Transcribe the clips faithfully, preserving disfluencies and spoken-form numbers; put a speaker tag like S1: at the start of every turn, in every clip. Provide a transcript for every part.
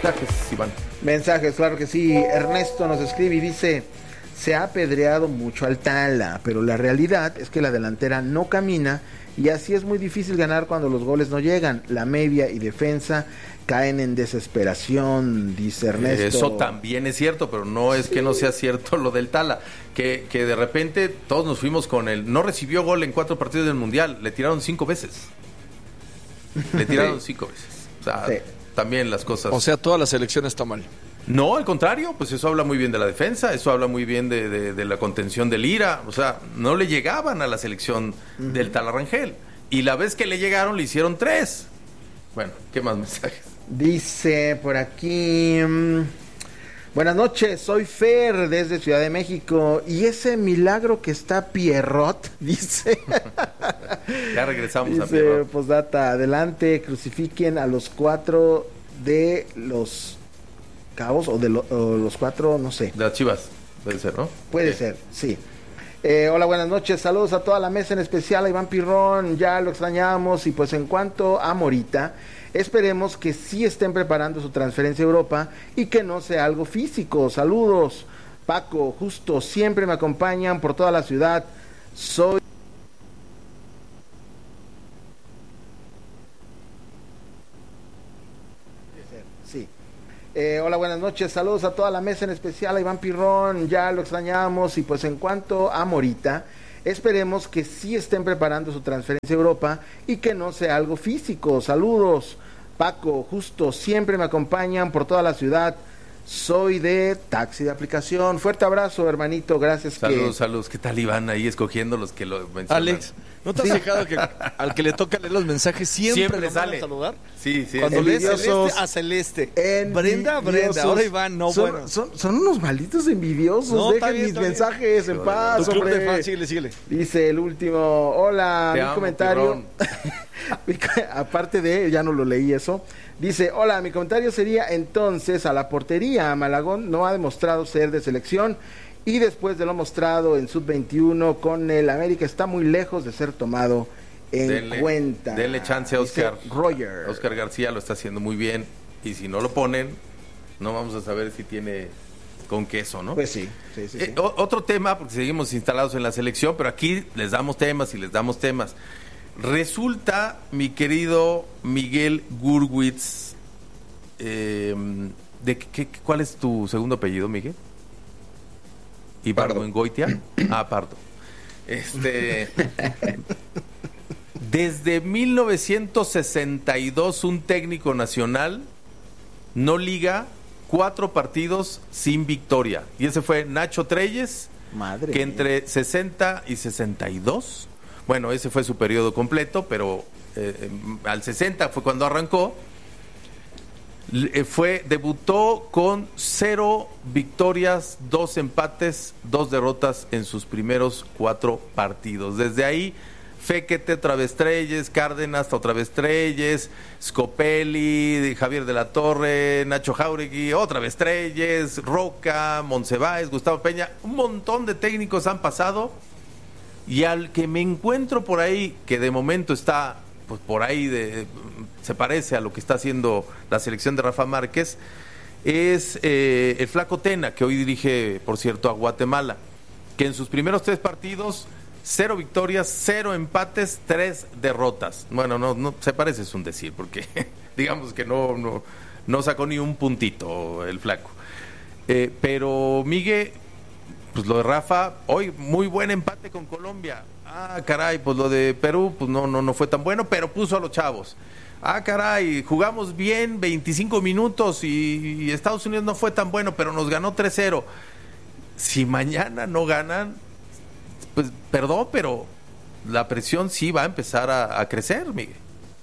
S1: mensajes, Iván.
S2: Mensajes, claro que sí. Ernesto nos escribe y dice: se ha apedreado mucho al Tala, pero la realidad es que la delantera no camina y así es muy difícil ganar cuando los goles no llegan. La media y defensa caen en desesperación, dice Ernesto.
S1: Eso también es cierto, pero no es sí. que no sea cierto lo del Tala, que, que de repente todos nos fuimos con él. No recibió gol en cuatro partidos del Mundial, le tiraron cinco veces. Le tiraron sí. cinco veces. O sea, sí. también las cosas...
S3: O sea, toda la selección está mal.
S1: No, al contrario, pues eso habla muy bien de la defensa, eso habla muy bien de, de, de la contención de Lira. O sea, no le llegaban a la selección uh-huh. del Tala Rangel. Y la vez que le llegaron, le hicieron tres. Bueno, ¿qué más mensajes?
S2: Dice por aquí: mmm, buenas noches, soy Fer desde Ciudad de México. Y ese milagro que está Pierrot, dice.
S1: Ya regresamos
S2: dice,
S1: a Pierrot.
S2: Postdata, adelante, crucifiquen a los cuatro de los Cabos o de lo, o los cuatro, no sé.
S1: De las Chivas, puede ser, ¿no?
S2: Puede
S1: sí.
S2: ser, sí. Eh, hola, buenas noches, saludos a toda la mesa, en especial a Iván Pirrón, ya lo extrañamos. Y pues en cuanto a Morita, esperemos que sí estén preparando su transferencia a Europa y que no sea algo físico. Saludos, Paco, Justo, siempre me acompañan por toda la ciudad. Soy... Sí. Eh, hola, buenas noches, saludos a toda la mesa, en especial a Iván Pirrón, ya lo extrañamos. Y pues en cuanto a Morita, esperemos que sí estén preparando su transferencia a Europa y que no sea algo físico. Saludos, Paco, Justo, siempre me acompañan por toda la ciudad. Soy de taxi de aplicación. Fuerte abrazo, hermanito, gracias.
S1: Saludos,
S2: que...
S1: saludos. ¿Qué tal, Iván? Ahí escogiendo los que lo mencionan.
S3: Alex, ¿no te has sí. fijado que al que le toca leer los mensajes siempre,
S1: siempre
S3: le
S1: sale
S3: a saludar?
S1: Sí, sí.
S3: Cuando lee Celeste a Celeste. Brenda, Brenda. Ahora Iván, no,
S2: son,
S3: bueno.
S2: Son, son unos malditos envidiosos. No, Dejen bien, mis mensajes bien. en paz,
S3: tu club
S2: hombre.
S3: de fans, síguele, síguele.
S2: Dice el último: hola,
S1: Te
S2: mi
S1: amo,
S2: comentario. Aparte de, ya no lo leí eso. Dice: hola, mi comentario sería entonces a la portería. Malagón no ha demostrado ser de selección y después de lo mostrado en sub veintiuno con el América está muy lejos de ser tomado en
S1: denle,
S2: cuenta.
S1: Denle chance a Oscar.
S2: Roger.
S1: Oscar García lo está haciendo muy bien y si no lo ponen, no vamos a saber si tiene con queso, ¿no?
S2: Pues sí. sí, sí,
S1: eh,
S2: sí.
S1: O, otro tema, porque seguimos instalados en la selección, pero aquí les damos temas y les damos temas. Resulta, mi querido Miguel Gurwitz, eh, de qué, ¿cuál es tu segundo apellido, Miguel? Ibardo Engoitia. Ah, Pardo. Este, desde mil novecientos sesenta y dos, un técnico nacional no liga cuatro partidos sin victoria. Y ese fue Nacho Treyes,
S2: Madre
S1: que entre sesenta y sesenta y dos... Bueno, ese fue su periodo completo, pero eh, al sesenta fue cuando arrancó. Eh, fue, debutó con cero victorias, dos empates, dos derrotas en sus primeros cuatro partidos. Desde ahí, Fekete, otra vez Treyes, Cárdenas, otra vez Treyes, Scopelli, Javier de la Torre, Nacho Jauregui, otra vez Treyes, Roca, Monsiváis, Gustavo Peña. Un montón de técnicos han pasado. Y al que me encuentro por ahí, que de momento está, pues por ahí, de, se parece a lo que está haciendo la selección de Rafa Márquez, es eh, el Flaco Tena, que hoy dirige, por cierto, a Guatemala, que en sus primeros tres partidos, cero victorias, cero empates, tres derrotas. Bueno, no, no se parece, es un decir, porque digamos que no, no, no sacó ni un puntito el Flaco. Eh, pero Miguel... Pues lo de Rafa, hoy muy buen empate con Colombia. Ah, caray, pues lo de Perú, pues no, no, no fue tan bueno, pero puso a los chavos. Ah, caray, jugamos bien veinticinco minutos y, y Estados Unidos no fue tan bueno, pero nos ganó tres cero. Si mañana no ganan, pues perdón, pero la presión sí va a empezar a, a crecer, Miguel.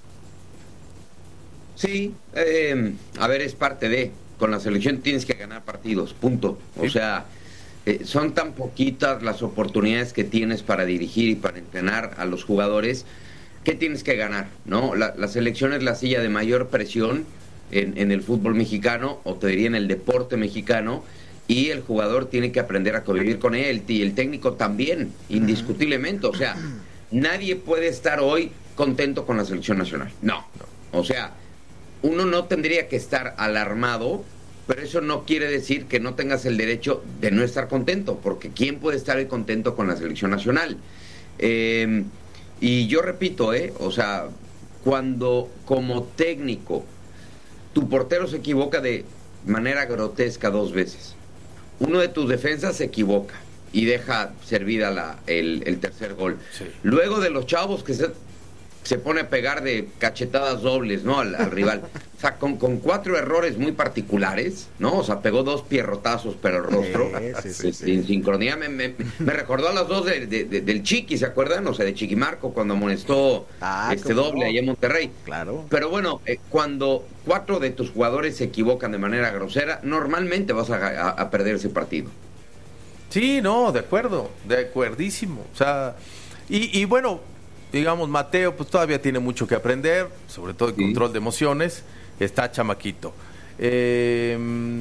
S4: Sí, eh, a ver, es parte de, con la selección tienes que ganar partidos, punto. O sí. sea... Eh, son tan poquitas las oportunidades que tienes para dirigir y para entrenar a los jugadores que tienes que ganar, ¿no? La, la selección es la silla de mayor presión en, en el fútbol mexicano, o te diría en el deporte mexicano, y el jugador tiene que aprender a convivir con él, y el técnico también, indiscutiblemente. O sea, nadie puede estar hoy contento con la selección nacional, no. O sea, uno no tendría que estar alarmado, pero eso no quiere decir que no tengas el derecho de no estar contento, porque ¿quién puede estar hoy contento con la selección nacional? Eh, y yo repito, eh, o sea, cuando como técnico tu portero se equivoca de manera grotesca dos veces, uno de tus defensas se equivoca y deja servida la, el, el tercer gol. Sí. Luego de los chavos que se, se pone a pegar de cachetadas dobles, ¿no? Al, al rival. O sea, con, con cuatro errores muy particulares, ¿no? O sea, pegó dos pierrotazos, pero el rostro. Sí, sí, sí, en sí. sincronía. Me, me, me recordó a las dos de, de, de, del Chiqui, ¿se acuerdan? O sea, de Chiquimarco, cuando amonestó ah, este doble no? allá en Monterrey.
S2: Claro.
S4: Pero bueno, eh, cuando cuatro de tus jugadores se equivocan de manera grosera, normalmente vas a, a, a perder ese partido.
S1: Sí, no, de acuerdo, de acuerdísimo. O sea, y, y bueno, digamos, Mateo pues todavía tiene mucho que aprender, sobre todo el sí. control de emociones, está chamaquito. Eh,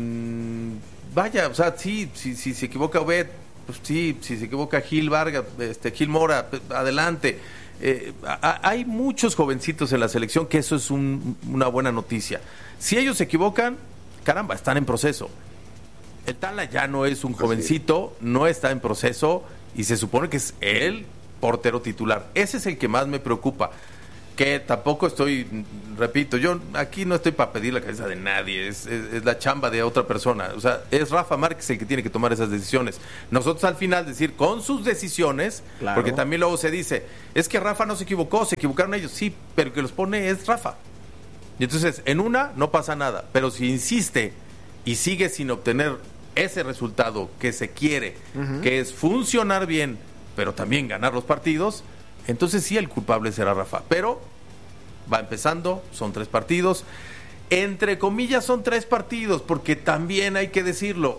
S1: vaya, o sea, sí, si sí, sí, se equivoca Obed, pues sí, si se equivoca Gil Vargas, este, Gil Mora, adelante. Eh, a, hay muchos jovencitos en la selección que eso es un, una buena noticia. Si ellos se equivocan, caramba, están en proceso. El Tala ya no es un jovencito, no está en proceso y se supone que es el portero titular. Ese es el que más me preocupa. Que tampoco estoy, repito, yo aquí no estoy para pedir la cabeza de nadie, es, es, es la chamba de otra persona. O sea, es Rafa Márquez el que tiene que tomar esas decisiones. Nosotros al final decir con sus decisiones, claro. porque también luego se dice, es que Rafa no se equivocó, se equivocaron ellos, sí, pero el que los pone es Rafa. Y entonces, en una no pasa nada, pero si insiste y sigue sin obtener ese resultado que se quiere, uh-huh. que es funcionar bien, pero también ganar los partidos, entonces sí el culpable será Rafa. Pero va empezando, son tres partidos, entre comillas son tres partidos, porque también hay que decirlo,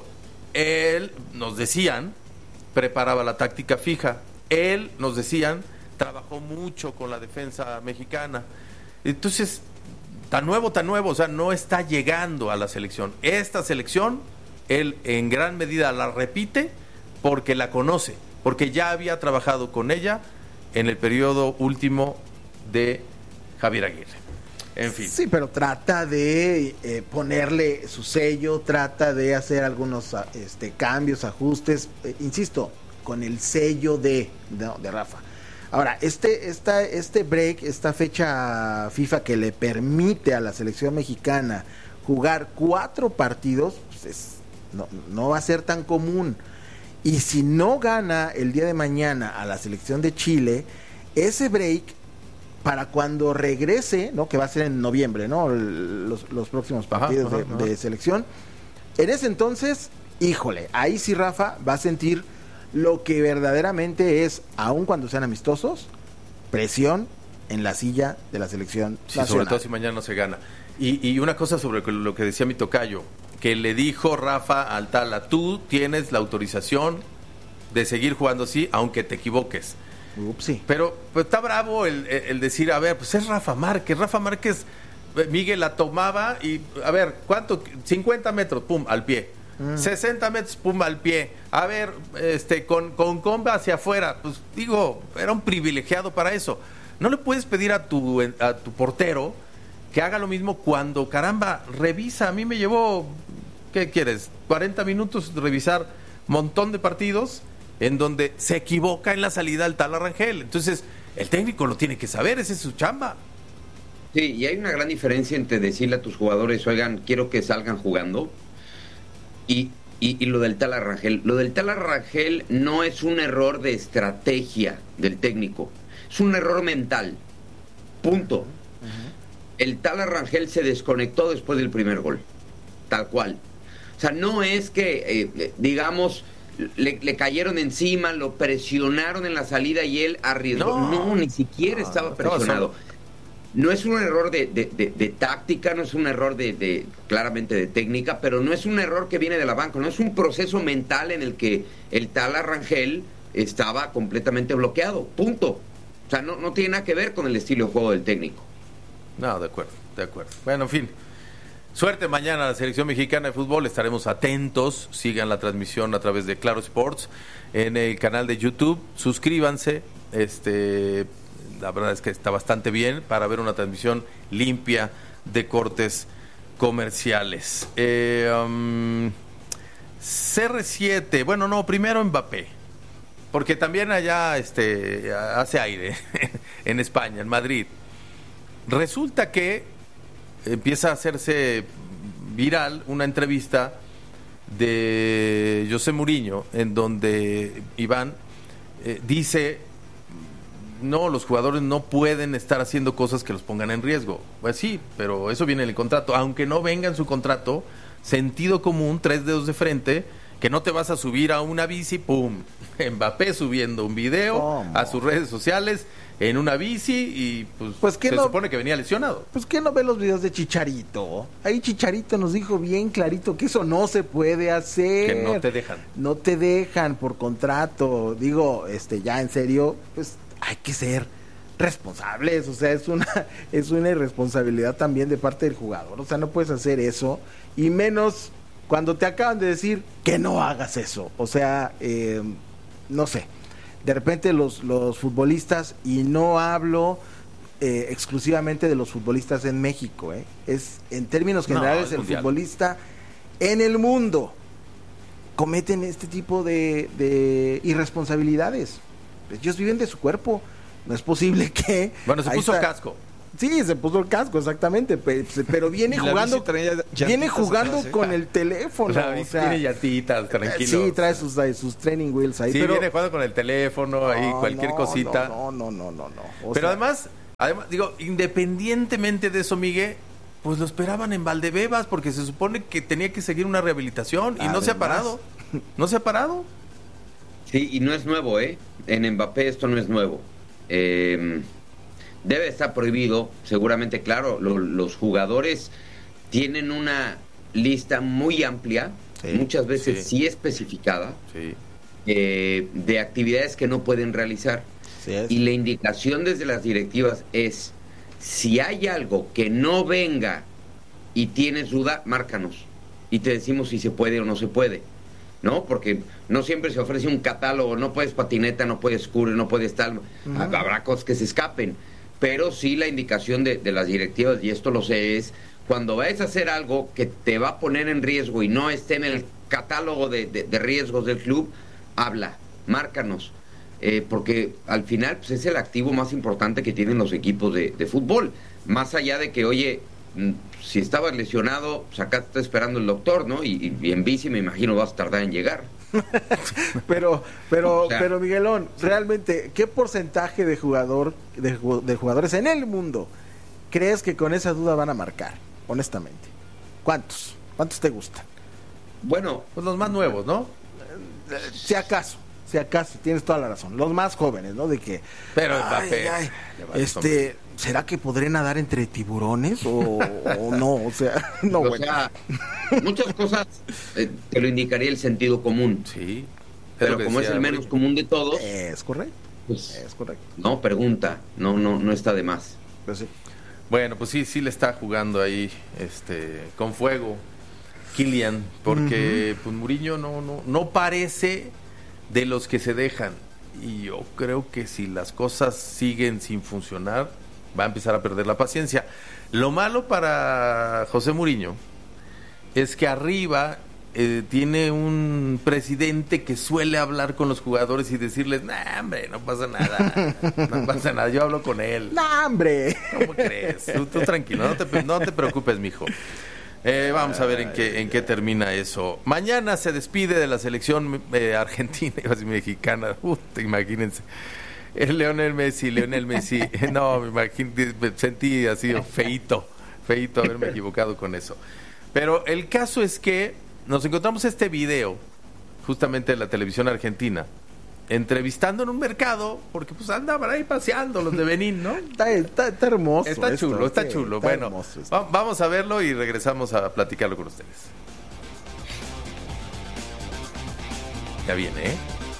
S1: él, nos decían, preparaba la táctica fija, él, nos decían, trabajó mucho con la defensa mexicana, entonces tan nuevo, tan nuevo, o sea, no está llegando a la selección. Esta selección él en gran medida la repite porque la conoce, porque ya había trabajado con ella en el periodo último de Javier Aguirre. En fin.
S2: Sí, pero trata de eh, ponerle su sello, trata de hacer algunos este, cambios, ajustes, eh, insisto, con el sello de, de, de Rafa. Ahora, este, esta, este break, esta fecha FIFA que le permite a la selección mexicana jugar cuatro partidos, pues es No, no va a ser tan común. Y si no gana el día de mañana a la selección de Chile, ese break para cuando regrese, ¿no? Que va a ser en noviembre, ¿no? Los, los próximos partidos ajá, ajá, de, ajá. de selección. En ese entonces, híjole, ahí sí Rafa va a sentir lo que verdaderamente es, aun cuando sean amistosos, presión en la silla de la selección
S1: sí,
S2: nacional.
S1: Sobre todo si mañana no se gana. Y, y una cosa sobre lo que decía mi tocayo, que le dijo Rafa al Tala, tú tienes la autorización de seguir jugando así, aunque te equivoques.
S2: Upsi.
S1: Pero pues está bravo el, el decir, a ver, pues es Rafa Márquez, Rafa Márquez, Miguel la tomaba y, a ver, ¿cuánto? cincuenta metros, pum, al pie. Mm. sesenta metros, pum, al pie. A ver, este, con, con comba hacia afuera, pues digo, era un privilegiado para eso. No le puedes pedir a tu, a tu portero que haga lo mismo cuando, caramba, revisa. A mí me llevó, ¿qué quieres? cuarenta minutos de revisar montón de partidos en donde se equivoca en la salida al Tala Rangel. Entonces, el técnico lo tiene que saber, esa es su chamba.
S4: Sí, y hay una gran diferencia entre decirle a tus jugadores, oigan, quiero que salgan jugando, y, y, y lo del Tala Rangel. Lo del Tala Rangel no es un error de estrategia del técnico, es un error mental. Punto. Uh-huh. El Tala Rangel se desconectó después del primer gol, tal cual. O sea, no es que, eh, digamos, le, le cayeron encima, lo presionaron en la salida y él arriesgó. No, no ni siquiera no, estaba presionado. No, no es un error de, de, de, de táctica, no es un error de, de claramente de técnica, pero no es un error que viene de la banca, no es un proceso mental en el que el Tala Rangel estaba completamente bloqueado, punto. O sea, no, no tiene nada que ver con el estilo de juego del técnico.
S1: No, de acuerdo, de acuerdo. Bueno, en fin. Suerte mañana a la selección mexicana de fútbol. Estaremos atentos. Sigan la transmisión a través de Claro Sports en el canal de YouTube. Suscríbanse. Este, la verdad es que está bastante bien para ver una transmisión limpia, de cortes comerciales. Eh, um, C R siete, bueno, no, primero Mbappé, porque también allá este, hace aire en España, en Madrid. Resulta que empieza a hacerse viral una entrevista de José Mourinho, en donde Iván eh, dice, no, los jugadores no pueden estar haciendo cosas que los pongan en riesgo. Pues sí, pero eso viene en el contrato, aunque no venga en su contrato, sentido común, tres dedos de frente, que no te vas a subir a una bici, pum, Mbappé subiendo un video ¿Cómo? a sus redes sociales en una bici y pues,
S2: pues
S1: se
S2: no,
S1: supone que venía lesionado.
S2: Pues ¿qué no ve los videos de Chicharito? Ahí Chicharito nos dijo bien clarito que eso no se puede hacer.
S1: Que no te dejan.
S2: No te dejan por contrato. Digo, este, ya en serio, pues hay que ser responsables, o sea, es una es una irresponsabilidad también de parte del jugador, o sea, no puedes hacer eso, y menos cuando te acaban de decir que no hagas eso, o sea, eh, no sé, de repente los, los futbolistas, y no hablo eh, exclusivamente de los futbolistas en México, eh, es en términos generales no, el mundial. Futbolista en el mundo cometen este tipo de, de irresponsabilidades. Ellos viven de su cuerpo. No es posible que...
S1: Bueno, se puso está... casco.
S2: Sí, se puso el casco, exactamente. Pero viene jugando viene jugando atrás, con ¿eh? el teléfono.
S1: La bici o sea, tiene llantitas, tranquilo.
S2: Sí, trae sus, sus training wheels ahí.
S1: Sí,
S2: pero...
S1: viene jugando con el teléfono, no, ahí cualquier
S2: no,
S1: cosita.
S2: No, no, no, no, no.
S1: O pero sea... además, además, digo, independientemente de eso, Miguel, pues lo esperaban en Valdebebas porque se supone que tenía que seguir una rehabilitación y además... no se ha parado. No se ha parado.
S4: Sí, y no es nuevo, ¿eh? En Mbappé esto no es nuevo. Eh, debe estar prohibido, seguramente, claro, lo, los jugadores tienen una lista muy amplia, sí, muchas veces sí, sí especificada,
S1: sí.
S4: Eh, de actividades que no pueden realizar.
S2: Sí, es.
S4: Y la indicación desde las directivas es, si hay algo que no venga y tienes duda, márcanos y te decimos si se puede o no se puede. ¿No? Porque no siempre se ofrece un catálogo, no puedes patineta, no puedes curry, no puedes tal, uh-huh. habrá cosas que se escapen, pero sí la indicación de, de las directivas, y esto lo sé, es cuando vayas a hacer algo que te va a poner en riesgo y no esté en el catálogo de, de, de riesgos del club, habla, márcanos, eh, porque al final pues, es el activo más importante que tienen los equipos de, de fútbol, más allá de que, oye, si estabas lesionado, pues acá te está esperando el doctor, ¿no? Y, y en bici me imagino vas a tardar en llegar.
S2: pero, pero, o sea, pero Miguelón, realmente, ¿qué porcentaje de jugador, de, de jugadores en el mundo crees que con esa duda van a marcar? Honestamente, ¿cuántos? ¿Cuántos te gustan?
S1: Bueno, pues los más nuevos, ¿no?
S2: Si acaso, si acaso, tienes toda la razón. Los más jóvenes, ¿no? De que,
S1: pero Mbappé,
S2: ay, ay, este, ¿será que podré nadar entre tiburones o, o no? O sea, no,
S4: o
S2: bueno.
S4: sea, muchas cosas eh, te lo indicaría el sentido común.
S1: Sí.
S4: Pero como es el menos común de todos,
S2: es correcto.
S4: Pues,
S2: es correcto.
S4: No, pregunta, no, no, no está de más.
S2: Pues sí.
S1: Bueno, pues sí, sí le está jugando ahí, este, con fuego, Kylian, porque uh-huh. pues Mourinho no, no, no parece de los que se dejan. Y yo creo que si las cosas siguen sin funcionar, va a empezar a perder la paciencia. Lo malo para José Mourinho es que arriba eh, tiene un presidente que suele hablar con los jugadores y decirles, nah, hombre, no pasa nada, no pasa nada, yo hablo con él.
S2: Nah, hombre.
S1: ¿Cómo crees? Tú, tú tranquilo, no te, no te preocupes, mijo. Eh, vamos a ver en qué en qué termina eso. Mañana se despide de la selección eh, argentina y mexicana. Uh, imagínense. El Lionel Messi, Lionel Messi. No, me imagino, me sentí así feíto, feíto haberme equivocado con eso. Pero el caso es que nos encontramos este video, justamente de la televisión argentina, entrevistando en un mercado, porque pues andaban ahí paseando los de Benín, ¿no?
S2: Está, está, está hermoso.
S1: Está
S2: esto,
S1: chulo, está
S2: sí,
S1: chulo.
S2: Está
S1: bueno, va, vamos a verlo y regresamos a platicarlo con ustedes. Ya viene, ¿eh?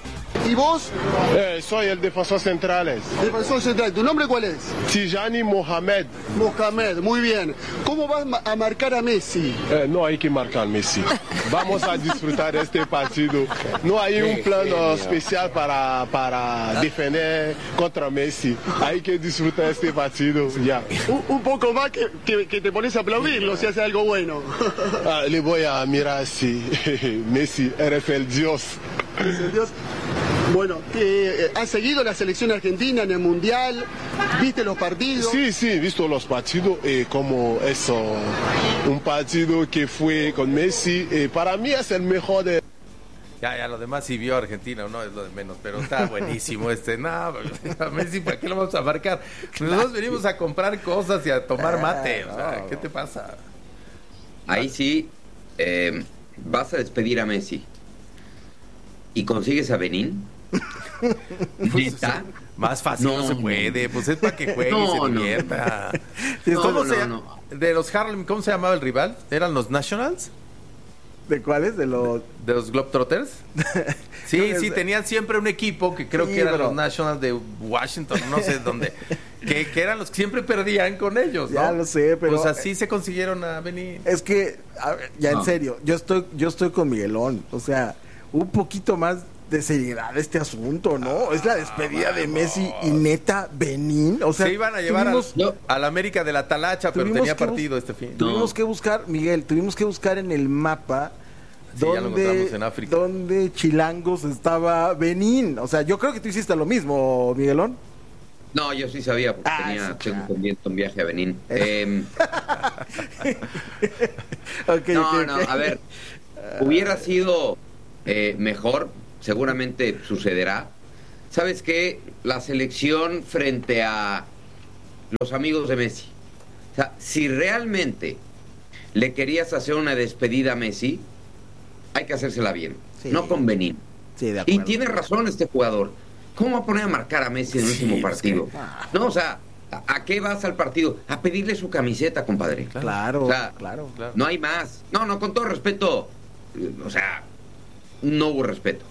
S5: ¿Y vos?
S6: Eh, soy el defensor central.
S5: Defensor central. ¿Tu nombre cuál es?
S6: Tijani Mohamed.
S5: Mohamed, muy bien. ¿Cómo vas a marcar a Messi?
S6: Eh, no hay que marcar Messi. Vamos a disfrutar este partido. No hay un plan especial para, para defender contra Messi. Hay que disfrutar este partido ya.
S5: Un, un poco más que, que, que te pones a aplaudirlo si hace algo bueno.
S6: Ah, le voy a mirar así. Messi, eres el Dios.
S5: ¿Eres el Dios? Bueno, eh, ¿has seguido la selección argentina en el Mundial? ¿Viste los partidos?
S6: Sí, sí, he visto los partidos y como eso, un partido que fue con Messi, eh, para mí es el mejor de...
S1: Ya, ya, lo demás si vio Argentina o no es lo de menos, pero está buenísimo este. No, a Messi, ¿para qué lo vamos a marcar? Nosotros venimos a comprar cosas y a tomar mate, o sea, ¿qué te pasa?
S4: Ahí sí, eh, vas a despedir a Messi y consigues a Benín.
S1: Pues, más fácil no, no se puede, pues es para que juegue no, y se divierta. No. ¿Cómo no, se, no. De los Harlem, ¿cómo se llamaba el rival? ¿Eran los Nationals?
S2: ¿De cuáles? ¿De los
S1: de los Globetrotters? Sí, sí, tenían siempre un equipo que creo sí, que eran pero... los Nationals de Washington, no sé dónde, que, que eran los que siempre perdían con ellos, ¿no?
S2: Ya lo sé, pero...
S1: Pues así se consiguieron a venir.
S2: Es que, a ver, ya no. en serio, yo estoy, yo estoy con Miguelón, o sea, un poquito más de seriedad este asunto, ¿no? Ah, es la despedida de Messi y neta Benín, o sea...
S1: Se iban a llevar tuvimos, al, a la América de la Talacha, pero tenía partido este fin.
S2: Tuvimos no. que buscar, Miguel, tuvimos que buscar en el mapa
S1: sí,
S2: donde,
S1: en África.
S2: donde Chilangos estaba Benín. O sea, yo creo que tú hiciste lo mismo, Miguelón.
S4: No, yo sí sabía porque ah, tenía sí, tengo pendiente un viaje a Benín. Eh, okay, no, okay, no, okay. A ver, hubiera sido eh, mejor, seguramente sucederá. ¿Sabes qué? La selección frente a los amigos de Messi. O sea, si realmente le querías hacer una despedida a Messi, hay que hacérsela bien, sí. no con Benín.
S2: Sí, de acuerdo.
S4: Y tiene razón este jugador. ¿Cómo va a poner a marcar a Messi en el sí, último partido? Es que... ah. No, o sea, ¿a, ¿a qué vas al partido? A pedirle su camiseta, compadre.
S2: Claro,
S4: o sea,
S2: claro, claro.
S4: No hay más. No, no, con todo respeto. O sea, no hubo respeto.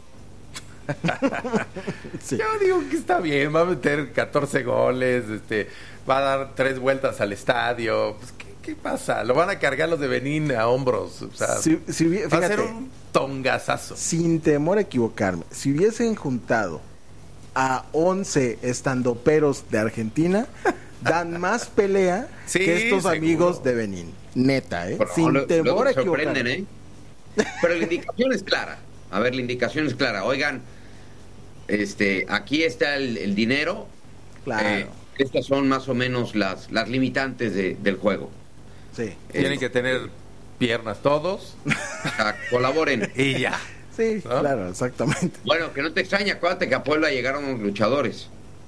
S1: Sí. Yo digo que está bien, va a meter catorce goles, este, va a dar tres vueltas al estadio. Pues, ¿qué, qué pasa? Lo van a cargar los de Benín a hombros. O sea,
S2: si, si, fíjate,
S1: va a ser un tongazazo.
S2: Sin temor a equivocarme, si hubiesen juntado a once estandoperos de Argentina, dan más pelea sí, que estos seguro. amigos de Benín. Neta, ¿eh?
S4: Pero,
S2: Sin
S4: lo,
S2: temor a equivocarme.
S4: ¿eh? Pero la indicación es clara. A ver, la indicación es clara. Oigan, este, aquí está el, el dinero.
S2: Claro.
S4: Eh, estas son más o menos las, las limitantes de, del juego.
S2: Sí.
S1: Eh, Tienen que tener piernas todos.
S4: Colaboren.
S1: Y ya.
S2: Sí, ¿no? Claro, exactamente.
S4: Bueno, que no te extraña, acuérdate que a Puebla llegaron los luchadores.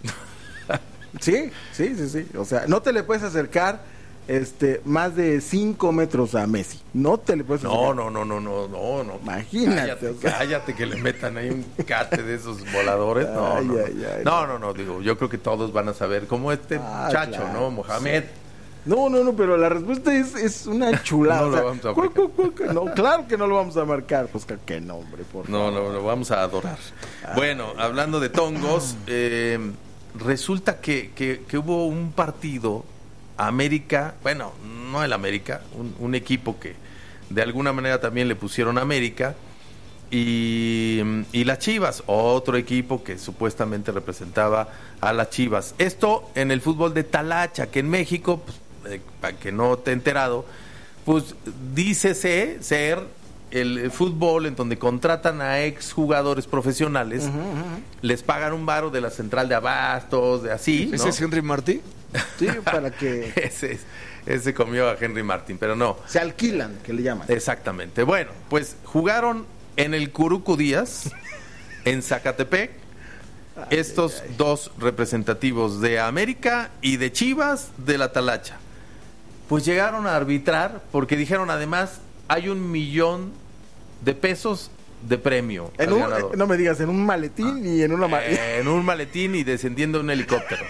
S2: Sí, sí, sí, sí. O sea, no te le puedes acercar este más de cinco metros a Messi. No te le puedes acercar.
S1: No, no, no, no, no, no, no.
S2: Imagínate.
S1: Cállate,
S2: o sea.
S1: cállate que le metan ahí un cate de esos voladores. No,
S2: ay,
S1: no,
S2: ay,
S1: no.
S2: Ay,
S1: no, no, no, digo, yo creo que todos van a saber, como este ah, muchacho, claro, ¿no? Mohamed.
S2: Sí. No, no, no, pero la respuesta es, es una chulada.
S1: No
S2: o sea,
S1: lo vamos a
S2: cu, cu, cu, cu, no, claro que no lo vamos a marcar. Pues qué nombre, por
S1: no,
S2: favor.
S1: No, lo vamos a adorar. Ay, bueno, hablando de tongos, eh, resulta que, que, que hubo un partido, América, bueno, no el América, un, un equipo que de alguna manera también le pusieron América, y, y las Chivas, otro equipo que supuestamente representaba a las Chivas. Esto en el fútbol de Talacha, que en México, pues, eh, para que no te he enterado, pues dícese ser el, el fútbol en donde contratan a exjugadores profesionales, uh-huh, uh-huh. les pagan un varo de la central de abastos, de así, ¿no?
S3: ¿Ese es Henry Martí?
S2: Sí, para que...
S1: ese, ese comió a Henry Martin, pero no.
S2: Se alquilan, que le llaman.
S1: Exactamente. Bueno, pues jugaron en el Curuco Díaz, en Zacatepec, ay, estos ay, ay. dos representativos de América y de Chivas de la Talacha. Pues llegaron a arbitrar porque dijeron además hay un millón de pesos de premio
S2: en
S1: al
S2: un,
S1: ganador.
S2: No me digas, en un maletín ah, y en una ma-
S1: eh, en un maletín y descendiendo un helicóptero.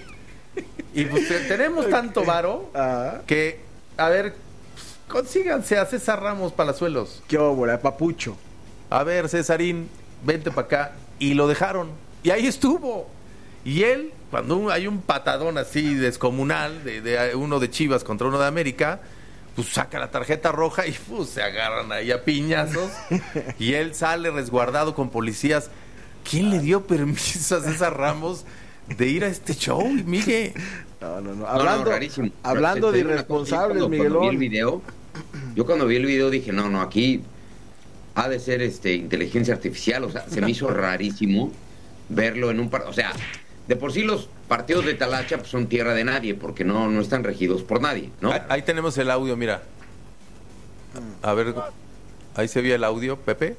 S1: Y pues te, tenemos tanto varo ah. que, a ver, consíganse a César Ramos Palazuelos.
S2: Qué óvora, papucho.
S1: A ver, Césarín, vente para acá, y lo dejaron, y ahí estuvo, y él, cuando hay un patadón así descomunal, de, de uno de Chivas contra uno de América, pues saca la tarjeta roja y pues se agarran ahí a piñazos, y él sale resguardado con policías. ¿Quién le dio permiso a César Ramos de ir a este show, Miguel?
S2: No, no, no. Hablando,
S4: no, no,
S2: hablando de irresponsables, Miguelón.
S4: Cuando vi el video, yo cuando vi el video dije, no, no, aquí ha de ser este inteligencia artificial, o sea, se me hizo rarísimo verlo en un partido, o sea, de por sí los partidos de Talacha pues, son tierra de nadie, porque no, no están regidos por nadie, ¿no?
S1: Ahí, ahí tenemos el audio, mira. A ver, ahí se vio el audio, Pepe.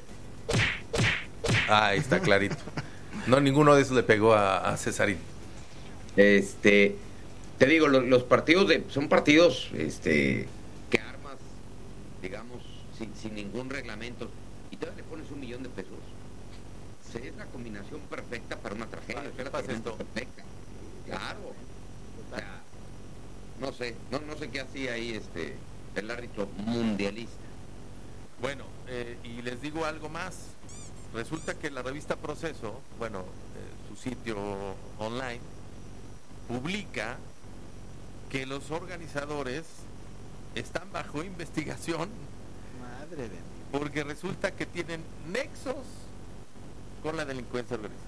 S1: Ah, ahí está clarito. No, ninguno de esos le pegó a, a Cesarín.
S4: Este, te digo, los, los partidos de, son partidos este, que armas, digamos, sin, sin ningún reglamento, y todavía le pones un millón de pesos. O sea, es la combinación perfecta para una tragedia.
S1: Vale,
S4: o sea, la
S1: pasa
S4: tormenta
S1: esto.
S4: perfecta. Claro. O sea, no sé, no, no sé qué hacía ahí este el árbitro mundialista.
S1: Bueno, eh, y les digo algo más. Resulta que la revista Proceso, bueno, eh, su sitio online, publica que los organizadores están bajo investigación.
S2: Madre de mí.
S1: Porque resulta que tienen nexos con la delincuencia organizada.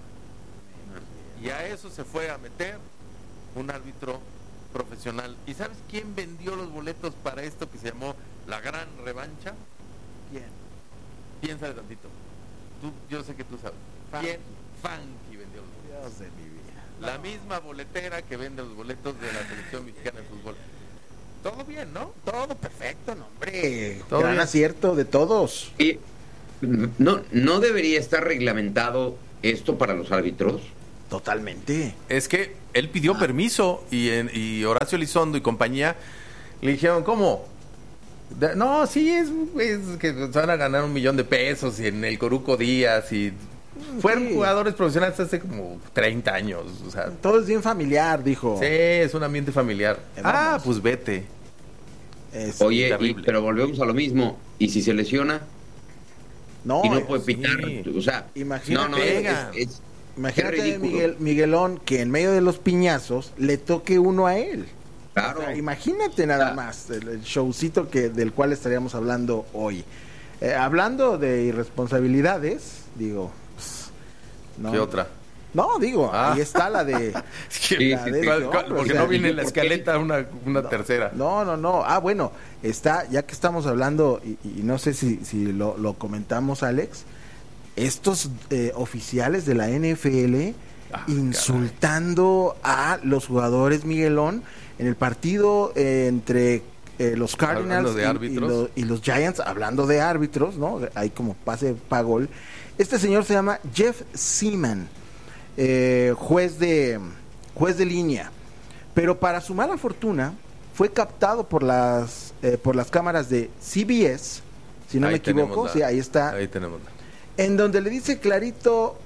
S1: Y a eso se fue a meter un árbitro profesional. ¿Y sabes quién vendió los boletos para esto que se llamó La Gran Revancha?
S2: ¿Quién?
S1: Piénsale tantito. Tú, yo sé que tú sabes.
S2: Funky.
S1: ¿Quién? Funky vendió los boletos.
S2: Dios de mi vida.
S1: La misma boletera que vende los boletos de la selección mexicana de fútbol. Todo bien, ¿no? Todo perfecto, ¿no?
S2: Hombre,
S1: Todo
S2: gran
S1: bien.
S2: acierto de todos.
S4: Y no, no debería estar reglamentado esto para los árbitros.
S2: Totalmente.
S1: Es que él pidió permiso y, en, y Horacio Elizondo y compañía le dijeron, ¿cómo? De- no, sí, es, es que se van a ganar un millón de pesos y en el Coruco Díaz y... Fueron
S2: Sí.
S1: jugadores profesionales hace como treinta años, o sea...
S2: Todo es bien familiar, dijo.
S1: Sí, es un ambiente familiar.
S2: Eh,
S1: Ah,
S2: vamos.
S1: pues vete.
S2: Es-
S4: Oye, y-
S1: terrible.
S4: pero volvemos a lo mismo. ¿Y si se lesiona
S2: no,
S4: y no puede
S1: sí.
S4: pitar? O sea,
S2: Imagínate.
S4: no, no, es,
S1: Pega.
S4: es- es-
S2: imagínate,
S4: es ridículo.
S2: Miguel, Miguelón, que en medio de los piñazos le toque uno a él.
S4: Claro.
S2: O sea, imagínate nada
S4: Ah.
S2: más el, el showcito que del cual estaríamos hablando hoy. Eh, hablando de irresponsabilidades, digo, pues, no,
S1: ¿Qué otra?
S2: No, digo,
S1: Ah.
S2: ahí está la de,
S4: Sí,
S2: la
S4: sí,
S2: de
S4: sí.
S1: ¿Cuál-
S2: este
S1: cuál?
S2: hombre,
S1: Porque
S2: o sea,
S1: no viene en la
S4: ¿por qué?
S1: escaleta una, una
S2: No,
S1: tercera.
S2: No, no, no. Ah, bueno, está, ya que estamos hablando, y, y no sé si, si lo, lo comentamos, Alex, estos eh, oficiales de la N F L
S1: Ah,
S2: insultando a los jugadores, Miguelón, en el partido eh, entre eh, los Cardinals
S1: Hablando de
S2: y- y,
S1: árbitros.
S2: lo- y los Giants, hablando de árbitros, ¿no? Hay como pase pa' gol. Este señor se llama Jeff Seaman, eh, juez de juez de línea, pero para su mala fortuna fue captado por las eh, por las cámaras de C B S, si no
S1: Ahí
S2: me equivoco,
S1: tenemos la-
S2: sí, ahí está,
S1: Ahí tenemos. la-
S2: en donde le dice clarito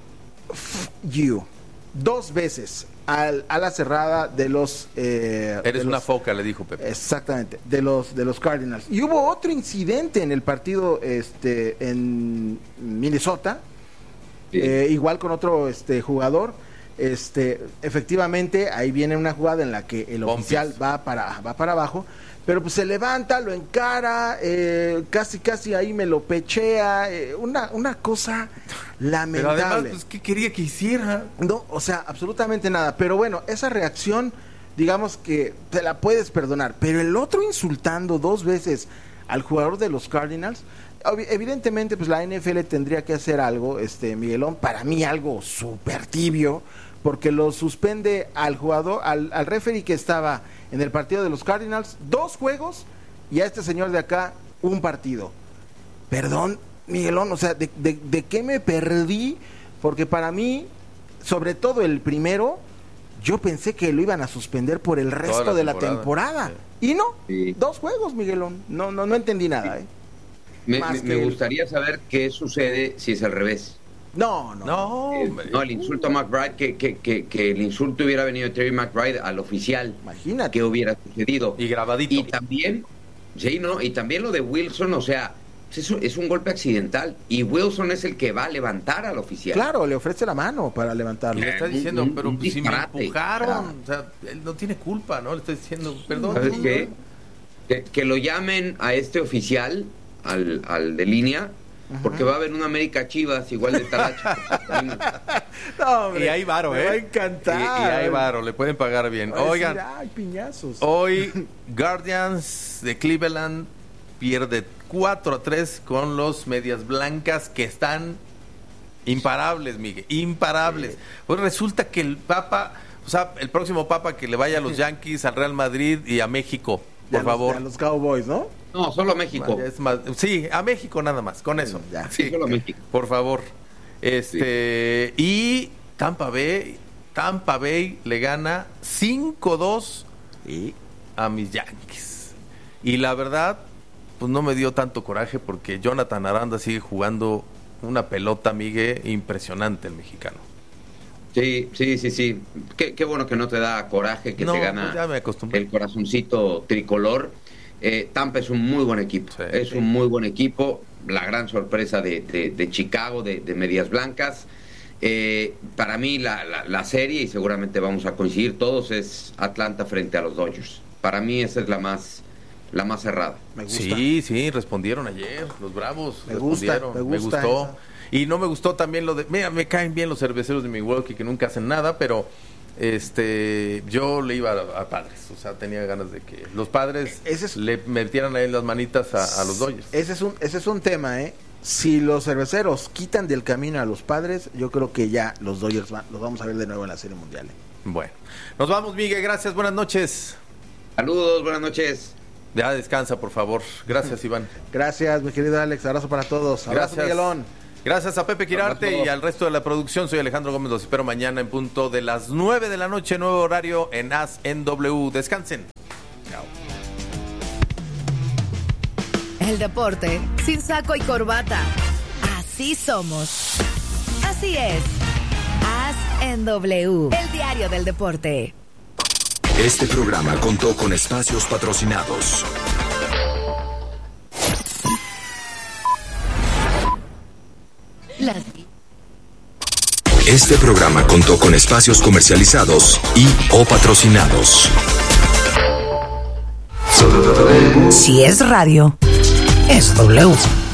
S2: "F you" dos veces al, a la cerrada de los eh,
S1: Eres
S2: de
S1: una
S2: los-
S1: foca, le dijo Pepe.
S2: Exactamente, de los de los Cardinals. Y hubo otro incidente en el partido este en Minnesota,
S4: Sí.
S2: eh, igual con otro este jugador. Este, efectivamente, ahí viene una jugada en la que el
S1: Pompis.
S2: oficial va para va para abajo, pero pues se levanta, lo encara, eh, casi casi ahí me lo pechea, eh, una una cosa
S1: Pero
S2: lamentable.
S1: además, pues, ¿qué quería que hiciera?
S2: No, o sea, absolutamente nada. Pero bueno, esa reacción, digamos que te la puedes perdonar. Pero el otro insultando dos veces al jugador de los Cardinals, obvi- evidentemente, pues la N F L tendría que hacer algo, este Miguelón, para mí algo súper tibio, porque lo suspende al jugador, al, al referee que estaba en el partido de los Cardinals, dos juegos, y a este señor de acá, un partido. Perdón, Miguelón, o sea, ¿de, de, de qué me perdí? Porque para mí, sobre todo el primero, yo pensé que lo iban a suspender por el resto
S1: la
S2: de la
S1: temporada.
S2: temporada. Y no,
S4: Sí.
S2: dos juegos, Miguelón. No, no, no entendí nada, ¿eh?
S4: Me,
S2: Más
S4: me-
S2: que
S4: me
S2: el-
S4: gustaría saber qué sucede si es al revés.
S2: No, no.
S1: No,
S4: Eh,
S1: hombre.
S4: no, el insulto a McBride, que, que, que, que el insulto hubiera venido de Terry McBride al oficial.
S2: Imagínate.
S4: ¿Qué hubiera sucedido?
S1: Y grabadito.
S4: Y también, sí, ¿no? Y también lo de Wilson, o sea, Eso es un golpe accidental y Wilson es el que va a levantar al oficial.
S2: Claro, le ofrece la mano para levantarlo.
S1: Y le está diciendo,
S4: un,
S1: pero
S4: un
S1: pues, si me
S4: disparate.
S1: empujaron,
S4: Ah.
S1: o sea, él no tiene culpa, ¿no? Le está diciendo, perdón.
S4: ¿Sabes qué? Que, que lo llamen a este oficial, al, al de línea, ajá, porque va a haber una América Chivas igual de talacho.
S2: No, hombre,
S1: Y hay varo,
S2: me
S1: ¿eh?
S2: va a encantar.
S1: Y, y hay varo, le pueden pagar bien.
S2: Va a decir,
S1: Oigan,
S2: ay, piñazos.
S1: hoy Guardians de Cleveland pierde cuatro a tres con los Medias Blancas, que están imparables, Miguel, imparables. Pues resulta que el Papa, o sea, el próximo Papa que le vaya a los Yankees, al Real Madrid y a México, por
S2: Ya
S1: favor.
S2: Los, a los Cowboys, ¿no?
S4: No, solo México.
S1: Es más, sí, a México nada más, con eso.
S2: Ya.
S1: Sí,
S4: Solo México.
S1: por favor. Este, y Tampa Bay, Tampa Bay le gana cinco dos
S2: Y
S1: a mis Yankees. Y la verdad, pues no me dio tanto coraje porque Jonathan Aranda sigue jugando una pelota, Miguel, impresionante el mexicano.
S4: Sí, sí, sí, sí. Qué, qué bueno que no te da coraje, que
S1: No,
S4: te gana
S1: pues ya me acostumbré.
S4: el corazoncito tricolor. Eh, Tampa es un muy buen equipo,
S1: Sí,
S4: es
S1: sí.
S4: un muy buen equipo. La gran sorpresa de, de, de Chicago, de, de Medias Blancas. Eh, para mí la, la, la serie, y seguramente vamos a coincidir todos, es Atlanta frente a los Dodgers. Para mí esa es la más, la más cerrada.
S2: me gusta.
S1: Sí, sí, respondieron ayer, los Bravos.
S2: Me gusta,
S1: respondieron,
S2: me gusta
S1: gustó.
S2: esa.
S1: Y no me gustó también lo de. Mira, me caen bien los cerveceros de Milwaukee que nunca hacen nada, pero este yo le iba a, a Padres. O sea, tenía ganas de que los Padres
S2: Ese es-
S1: le metieran ahí las manitas a, a los Dodgers.
S2: Ese es un, ese es un tema, ¿eh? Si los cerveceros quitan del camino a los Padres, yo creo que ya los Dodgers van, los vamos a ver de nuevo en la Serie Mundial. ¿eh?
S1: Bueno, nos vamos, Miguel. Gracias, buenas noches.
S4: Saludos, buenas noches.
S1: Ya descansa, por favor. Gracias, Iván.
S2: Gracias, mi querido Alex. Abrazo para todos. Abrazo,
S1: Gracias.
S2: Miguelón.
S1: Gracias a Pepe Quirarte
S4: Abrazo.
S1: y al resto de la producción. Soy Alejandro Gómez. Los espero mañana en punto de las nueve de la noche, nuevo horario en A S N W. Descansen. Chao.
S7: El deporte sin saco y corbata. Así somos. Así es. A S N W, el diario del deporte.
S8: Este programa contó con espacios patrocinados.
S7: Las...
S8: Este programa contó con espacios comercializados y o patrocinados.
S7: Si es radio, es W.